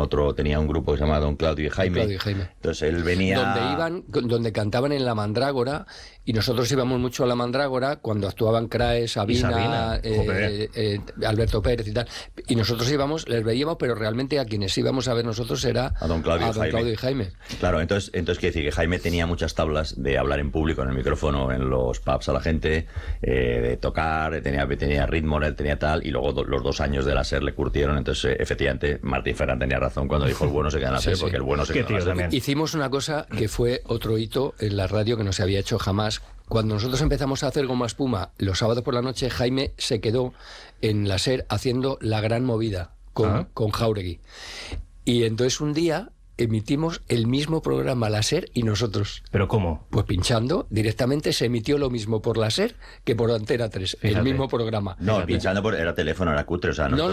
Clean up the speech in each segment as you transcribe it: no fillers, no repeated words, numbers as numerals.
otro, tenía un grupo que se llamaba Don Claudio y Jaime. Entonces él venía... Donde cantaban en La Mandrágora, y nosotros íbamos mucho a La Mandrágora cuando actuaban Crae, Sabina, Alberto Pérez y tal, y nosotros íbamos, les veíamos, pero realmente a quienes íbamos a ver nosotros era a Don Claudio y Jaime. Claro, entonces quiere decir que Jaime tenía muchas tablas de hablar en público, en el micrófono, en los pubs a la gente, de tocar, tenía ritmo, él tenía tal, y luego los 2 años de la SER le curtieron. Entonces efectivamente Martín Ferrán tenía razón cuando dijo el bueno se queda en la SER, porque el bueno se queda en la SER. Hicimos una cosa que fue otro hito en la radio que no se había hecho jamás. Cuando nosotros empezamos a hacer Goma Espuma los sábados por la noche, Jaime se quedó en la SER haciendo La Gran Movida con Jáuregui. Y entonces un día emitimos el mismo programa, la SER y nosotros. ¿Pero cómo? Pues pinchando, directamente se emitió lo mismo por la SER que por Antena 3, fíjate. El mismo programa. No, pinchando era teléfono, era cutre, o sea... No,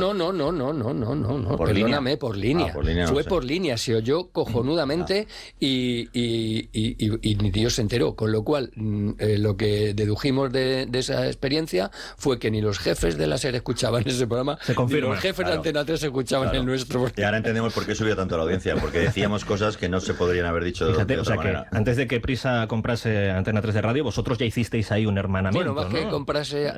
perdóname, por línea. Por línea fue por línea, se oyó cojonudamente y ni Dios se enteró, con lo cual lo que dedujimos de esa experiencia fue que ni los jefes de la SER escuchaban ese programa, ni los jefes de Antena 3 escuchaban el nuestro. Y ahora entendemos por qué subió tanto la audiencia, porque decíamos cosas que no se podrían haber dicho de otra manera. Que antes de que Prisa comprase Antena 3 de radio, vosotros ya hicisteis ahí un hermanamiento, bueno, más que comprase...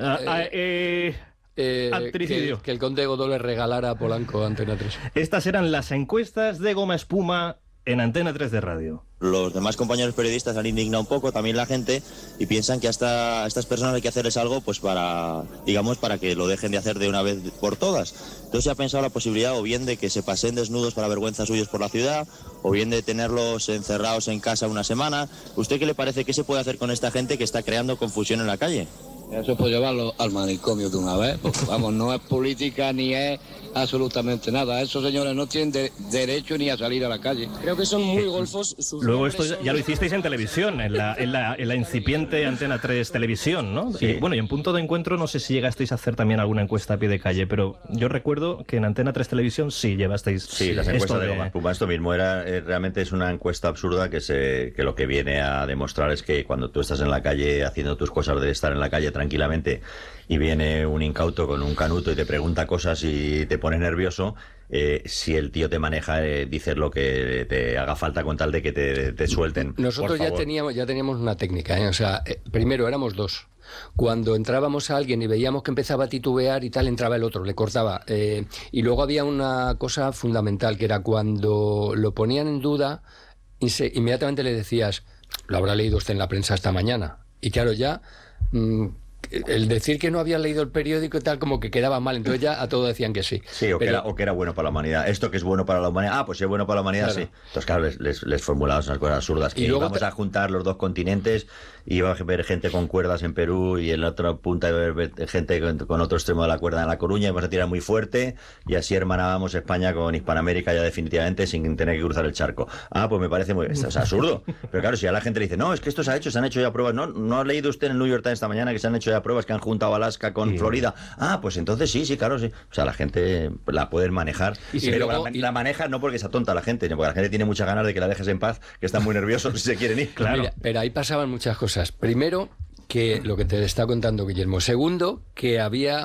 Actricidio. Que el conde Godó le regalara a Polanco Antena 3. Estas eran las encuestas de Goma Espuma en Antena 3 de radio. Los demás compañeros periodistas han indignado un poco, también la gente, y piensan que a estas personas hay que hacerles algo pues para que lo dejen de hacer de una vez por todas. Entonces se ha pensado la posibilidad o bien de que se pasen desnudos para vergüenza suyos por la ciudad, o bien de tenerlos encerrados en casa una semana. ¿Usted qué le parece que se puede hacer con esta gente que está creando confusión en la calle? Eso es por llevarlo al manicomio de una vez, porque vamos, no es política ni es absolutamente nada. Esos señores no tienen derecho ni a salir a la calle. Creo que son muy golfos. Luego esto ya lo hicisteis en televisión, en la incipiente Antena 3 Televisión, ¿no? Sí. Y, bueno, y en Punto de Encuentro no sé si llegasteis a hacer también alguna encuesta a pie de calle, pero yo recuerdo que en Antena 3 Televisión sí llevasteis... Sí, las encuestas de Goma Espuma, esto mismo realmente es una encuesta absurda que lo que viene a demostrar es que cuando tú estás en la calle haciendo tus cosas de estar en la calle tranquilamente y viene un incauto con un canuto y te pregunta cosas y te pone nervioso, si el tío te maneja, dices lo que te haga falta con tal de que te suelten. Nosotros ya teníamos una técnica, o sea, primero éramos 2. Cuando entrábamos a alguien y veíamos que empezaba a titubear y tal, entraba el otro, le cortaba. Y luego había una cosa fundamental, que era cuando lo ponían en duda, inmediatamente le decías, lo habrá leído usted en la prensa esta mañana. Y claro, ya... el decir que no había leído el periódico y tal, como que quedaba mal, entonces ya a todo decían que sí. Sí, o que era bueno para la humanidad. Esto que es bueno para la humanidad, pues si es bueno para la humanidad, claro. Sí. Entonces, claro, les formulamos unas cosas absurdas, que íbamos a juntar los 2 continentes, iba a ver gente con cuerdas en Perú y en la otra punta iba a ver gente con otro extremo de la cuerda en La Coruña, íbamos a tirar muy fuerte y así hermanábamos España con Hispanoamérica ya definitivamente sin tener que cruzar el charco. Pues me parece muy... Es absurdo. Pero claro, si a la gente le dice, no, es que esto se han hecho ya pruebas. No ha leído usted en el New York Times esta mañana que se han hecho ya pruebas que han juntado Alaska con Florida. Pues entonces sí, claro, sí. O sea, la gente la puede manejar, pero la maneja no porque sea tonta la gente, sino porque la gente tiene muchas ganas de que la dejes en paz, que están muy nerviosos si se quieren ir. Claro. Mira, pero ahí pasaban muchas cosas. Primero, que lo que te está contando Guillermo. Segundo, que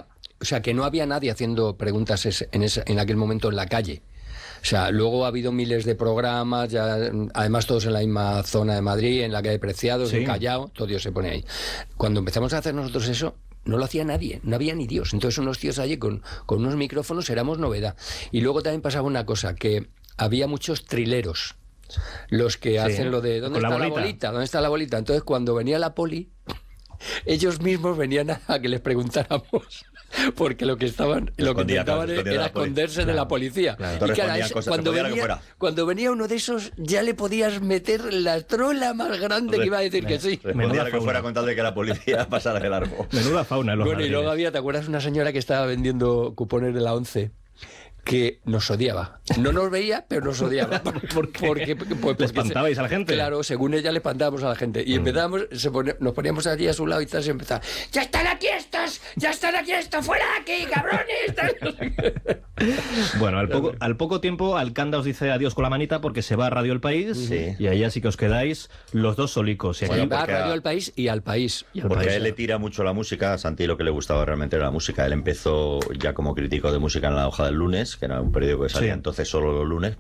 que no había nadie haciendo preguntas en aquel momento en la calle. O sea, luego ha habido miles de programas, ya, además todos en la misma zona de Madrid, en la calle Preciados, en Callao, todo Dios se pone ahí. Cuando empezamos a hacer nosotros eso, no lo hacía nadie, no había ni Dios. Entonces unos tíos allí con unos micrófonos éramos novedad. Y luego también pasaba una cosa, que había muchos trileros, los que hacen lo de ¿dónde está la bolita? ¿Dónde está la bolita? Entonces cuando venía la poli, ellos mismos venían a que les preguntáramos, porque lo que intentaban era esconderse de la policía. Claro. Y claro, cuando venía uno de esos, ya le podías meter la trola más grande que iba a decir que sí. Respondía lo que fuera con tal de que la policía pasara de largo. Menuda fauna. Bueno, y luego había, ¿te acuerdas una señora que estaba vendiendo cupones de la 11? Que nos odiaba. No nos veía, pero nos odiaba. Porque ¿le espantabais a la gente? Claro, según ella le espantábamos a la gente. Y empezábamos, nos poníamos allí a su lado y tal, y empezaba, ¡ya están aquí estos! ¡Fuera de aquí, cabrones! Bueno, al poco tiempo Alcanda os dice adiós con la manita porque se va a Radio El País, y ahí así que os quedáis los 2 solicos. Y aquí va a Radio El País y al País. Porque a él le tira mucho la música. A Santi lo que le gustaba realmente era la música. Él empezó ya como crítico de música en La Hoja del Lunes, que era un periódico que salía entonces solo los lunes.